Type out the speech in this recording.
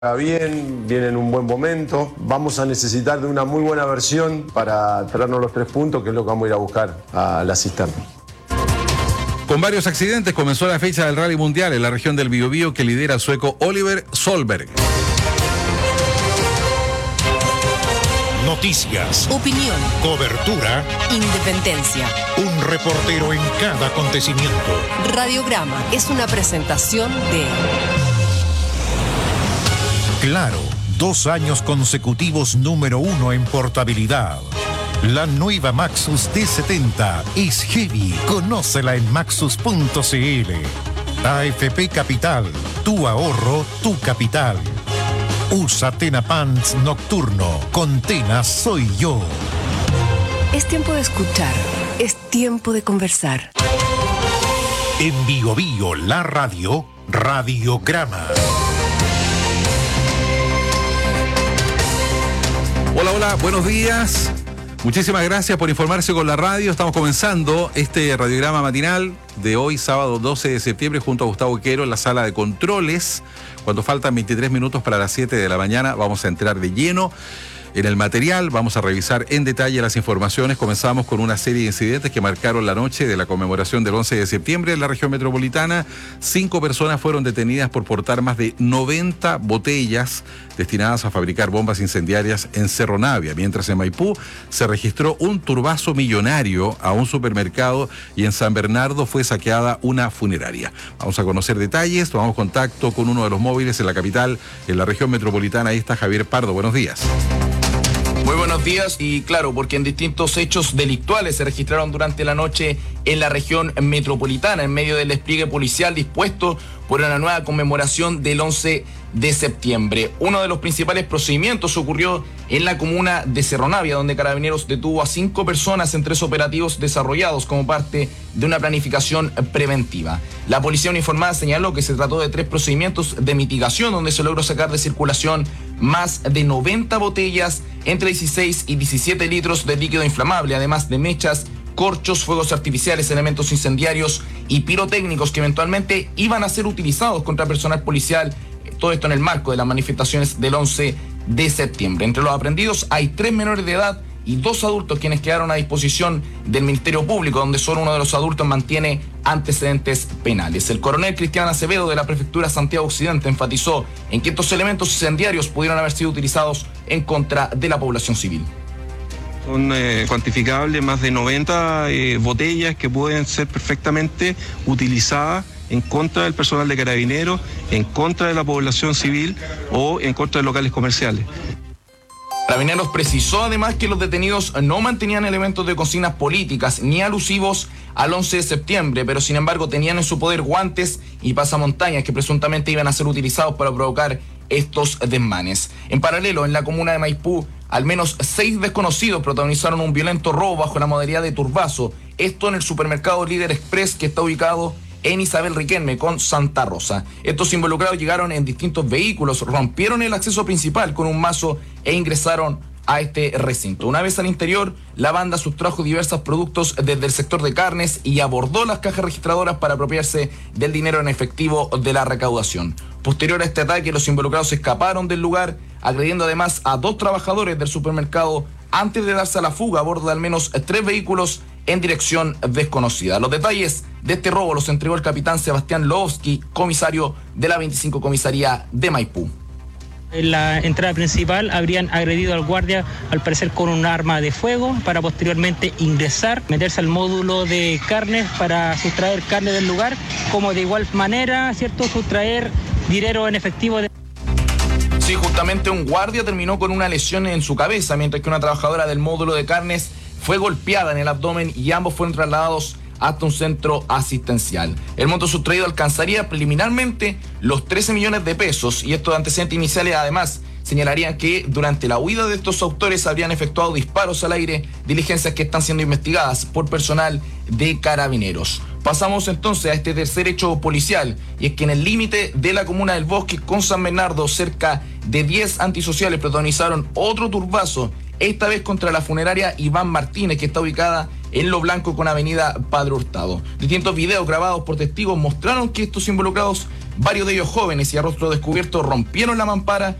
Bien, viene en un buen momento. Vamos a necesitar de una muy buena versión para traernos los 3 puntos, que es lo que vamos a ir a buscar a la cisterna. Con varios accidentes comenzó la fecha del Rally Mundial en la región del Biobío que lidera el sueco Oliver Solberg. Noticias, opinión, cobertura, independencia. Un reportero en cada acontecimiento. Radiograma es una presentación de Claro, 2 años consecutivos número 1 en portabilidad. La nueva Maxus D70 es heavy. Conócela en maxus.cl. AFP Capital, tu ahorro, tu capital. Usa Tena Pants Nocturno. Con Tena soy yo. Es tiempo de escuchar. Es tiempo de conversar. En Biobío, la radio, Radiograma. Hola, buenos días. Muchísimas gracias por informarse con la radio. Estamos comenzando este radiograma matinal de hoy, sábado 12 de septiembre, junto a Gustavo Quero en la sala de controles. Cuando faltan 23 minutos para las 7 de la mañana, vamos a entrar de lleno en el material, vamos a revisar en detalle las informaciones. Comenzamos con una serie de incidentes que marcaron la noche de la conmemoración del 11 de septiembre en la región metropolitana. 5 personas fueron detenidas por portar más de 90 botellas destinadas a fabricar bombas incendiarias en Cerro Navia, mientras en Maipú se registró un turbazo millonario a un supermercado y en San Bernardo fue saqueada una funeraria. Vamos a conocer detalles, tomamos contacto con uno de los móviles en la capital, en la región metropolitana. Ahí está Javier Pardo, buenos días. Muy buenos días, y claro, porque en distintos hechos delictuales se registraron durante la noche en la región metropolitana, en medio del despliegue policial dispuesto por una nueva conmemoración del 11 de septiembre. Uno de los principales procedimientos ocurrió en la comuna de Cerro Navia, donde Carabineros detuvo a 5 personas en 3 operativos desarrollados como parte de una planificación preventiva. La policía uniformada señaló que se trató de 3 procedimientos de mitigación, donde se logró sacar de circulación más de 90 botellas, entre 16 y 17 litros de líquido inflamable, además de mechas, corchos, fuegos artificiales, elementos incendiarios y pirotécnicos que eventualmente iban a ser utilizados contra personal policial. Todo esto en el marco de las manifestaciones del 11 de septiembre. Entre los aprehendidos hay 3 menores de edad y 2 adultos quienes quedaron a disposición del Ministerio Público, donde solo uno de los adultos mantiene antecedentes penales. El coronel Cristian Acevedo de la Prefectura Santiago Occidente enfatizó en que estos elementos incendiarios pudieron haber sido utilizados en contra de la población civil. Son cuantificables más de 90 botellas que pueden ser perfectamente utilizadas en contra del personal de Carabineros, en contra de la población civil o en contra de locales comerciales. Carabineros precisó además que los detenidos no mantenían elementos de consignas políticas ni alusivos al 11 de septiembre, pero sin embargo tenían en su poder guantes y pasamontañas que presuntamente iban a ser utilizados para provocar estos desmanes. En paralelo, en la comuna de Maipú, al menos 6 desconocidos protagonizaron un violento robo bajo la modalidad de turbazo. Esto en el supermercado Líder Express, que está ubicado en Isabel Riquelme con Santa Rosa. Estos involucrados llegaron en distintos vehículos, rompieron el acceso principal con un mazo e ingresaron a este recinto. Una vez al interior, la banda sustrajo diversos productos desde el sector de carnes y abordó las cajas registradoras para apropiarse del dinero en efectivo de la recaudación. Posterior a este ataque, los involucrados escaparon del lugar, agrediendo además a 2 trabajadores del supermercado antes de darse a la fuga a bordo de al menos 3 vehículos en dirección desconocida. Los detalles de este robo los entregó el capitán Sebastián Lovsky, comisario de la 25 Comisaría de Maipú. En la entrada principal habrían agredido al guardia, al parecer con un arma de fuego, para posteriormente ingresar, meterse al módulo de carnes para sustraer carne del lugar, como de igual manera, ¿cierto?, sustraer dinero en efectivo. Sí, justamente un guardia terminó con una lesión en su cabeza, mientras que una trabajadora del módulo de carnes fue golpeada en el abdomen y ambos fueron trasladados hasta un centro asistencial. El monto sustraído alcanzaría preliminarmente los 13 millones de pesos, y estos antecedentes iniciales además señalarían que durante la huida de estos autores habrían efectuado disparos al aire, diligencias que están siendo investigadas por personal de Carabineros. Pasamos entonces a este tercer hecho policial, y es que en el límite de la comuna del Bosque con San Bernardo, cerca de 10 antisociales protagonizaron otro turbazo, esta vez contra la funeraria Iván Martínez, que está ubicada en Lo Blanco con avenida Padre Hurtado. Distintos videos grabados por testigos mostraron que estos involucrados Varios de ellos jóvenes y a rostro descubierto rompieron la mampara